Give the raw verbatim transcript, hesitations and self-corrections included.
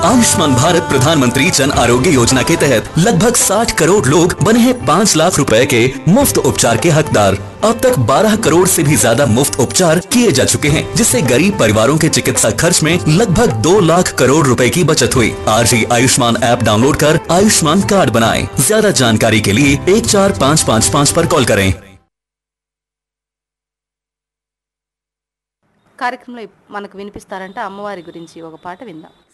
आयुष्मान भारत प्रधानमंत्री जन आरोग्य योजना के तहत लगभग साठ करोड़ लोग बने हैं पाँच लाख रुपए के मुफ्त उपचार के हकदार। अब तक बारह करोड़ से भी ज्यादा मुफ्त उपचार किए जा चुके हैं, जिससे गरीब परिवारों के चिकित्सा खर्च में लगभग दो लाख करोड़ रुपए की बचत हुई। आज ही आयुष्मान ऐप डाउनलोड कर आयुष्मान कार्ड बनाएं। ज्यादा जानकारी के लिए एक चार पाँच पाँच पाँच पर कॉल करें। కార్యక్రమంలో మనకు వినిపిస్తారంట అమ్మవారి గురించి ఒక పాట విందాం.